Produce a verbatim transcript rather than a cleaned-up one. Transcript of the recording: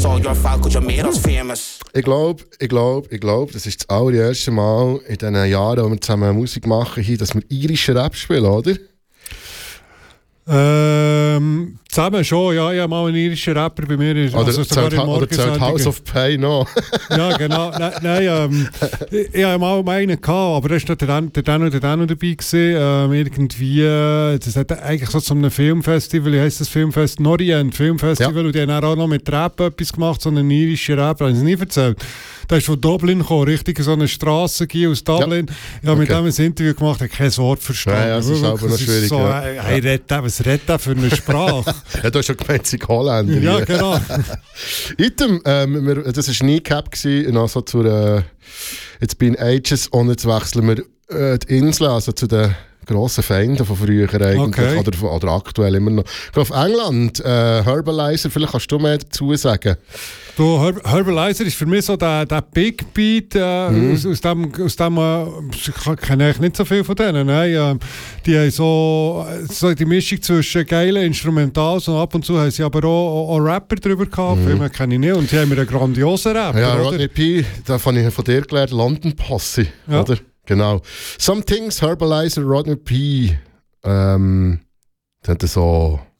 all your fault, cause you made us famous. Ich glaube, ich glaube, ich glaube, das ist das allererste Mal in diesen Jahren, wo wir zusammen Musik machen, hier, dass wir irischen Rap spielen, oder? Ähm, zusammen schon, ja. Ich habe mal einen irischen Rapper bei mir. Oder also zählt, oder zählt House of Pain noch. Ja, genau. Nein, nein ähm, ich, ich hatte mal einen gehabt, aber da war der, der Dan und der Dan dabei gewesen. Ähm, irgendwie, das hat eigentlich so zu einem Filmfestival, wie heisst das Filmfest? Norient Filmfestival. Ja. Und die haben auch noch mit Rap etwas gemacht, so einen irischen Rapper. Habe ich es nie erzählt. Der ist von Dublin gekommen, richtig so eine Straße aus Dublin. Ja. Ich habe okay. mit dem ein Interview gemacht, habe kein Wort verstanden. Ja, ja, das ist aber noch schwierig. So, ja. Hey, red, was redet der für eine Sprache? Ja, du hast schon gemeint, sie Holländer. Ja, genau. Item, ähm, wir, das war nie Cap gewesen, also zu der It's Been Ages, und jetzt wechseln wir äh, die Insel, also zu den grossen Feinden von früher eigentlich, okay. oder, oder aktuell immer noch. Ich glaube, auf England, äh, Herbalizer, vielleicht kannst du mehr dazu sagen. Du, Her- Herbalizer ist für mich so der, der Big Beat, äh, mhm. aus, aus dem, aus dem äh, ich kenne ich nicht so viel von denen. Nein. Äh, die haben so, so die Mischung zwischen geilen Instrumentals und ab und zu haben sie aber auch, auch, auch Rapper drüber gehabt, mhm. Filme kenne ich nicht, und sie haben einen grandiosen Rapper. Ja, Rodney P., da habe ich von dir gelernt, London Posse, ja. oder? Genau. Some Things, Herbalizer, Rodney P., ähm, das hat so